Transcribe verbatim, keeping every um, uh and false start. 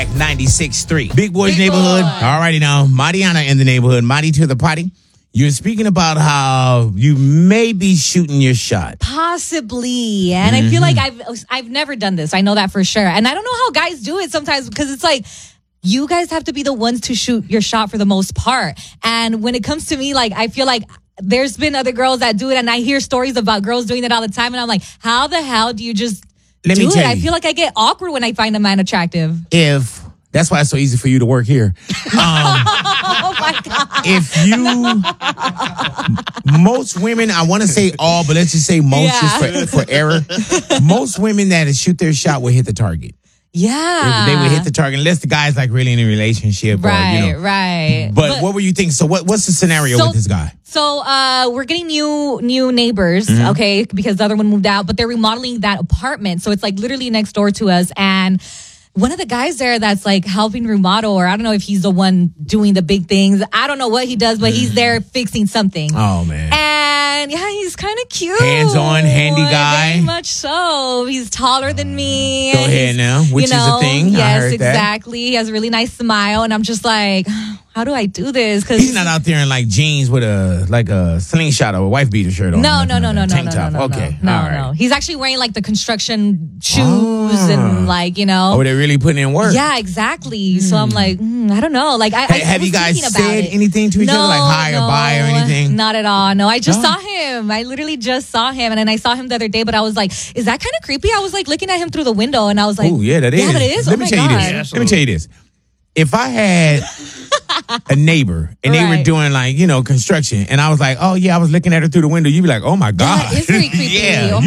ninety-six point three. Big Boys Big Neighborhood. Boy. Alrighty now. Mariana in the neighborhood. Marty to the party. You're speaking about how you may be shooting your shot. Possibly. And mm-hmm. I feel like I've I've never done this. I know that for sure. And I don't know how guys do it sometimes because it's like, you guys have to be the ones to shoot your shot for the most part. And when it comes to me, like, I feel like there's been other girls that do it, and I hear stories about girls doing it all the time, and I'm like, how the hell do you just Let do me it? tell I you, feel like I get awkward when I find a man attractive. If that's why it's so easy for you to work here. Um, oh my God. If you, most women, I want to say all, but let's just say most Yeah. just for, for error. Most women that shoot their shot will hit the target. Yeah. They, they would hit the target unless the guy's like really in a relationship. Right, or, you know. right. But, But- what were you thinking? So what, what's the scenario So- with this guy? So uh, we're getting new new neighbors, Mm-hmm. okay, because the other one moved out, but they're remodeling that apartment. So it's like literally next door to us. And one of the guys there that's like helping remodel, or I don't know if he's the one doing the big things. I don't know what he does, but he's there fixing something. Oh, man. And yeah, he's kind of cute. Hands-on, handy guy. Very much so. He's taller than me. Go ahead now, which you know, is a thing. Yes, I heard that. exactly. He has a really nice smile. And I'm just like, how do I do this? Because He's not out there in like jeans with a like a slingshot or a wife beater shirt on. No, no, no, no, no, tank no, top. no, no, Okay, no, all right. no. He's actually wearing like the construction shoes Ah. and like, you know. Oh, they're really putting in work. Yeah, exactly. So I'm like, mm, I don't know. Like, I, Hey, I have was you guys thinking about said it. anything to each no, other, like hi no, or bye or anything? Not at all. No, I just No? saw him. I literally just saw him, and then I saw him the other day. But I was like, is that kind of creepy? I was like looking at him through the window, and I was like, Oh, yeah, that is. Yeah, that is. Let oh me my tell God. you this. Let me tell you this. If I had a neighbor and they were Right. doing like, you know, construction, and I was like, oh yeah, I was looking at her through the window, you'd be like, oh my God. That is very creepy. yeah. Oh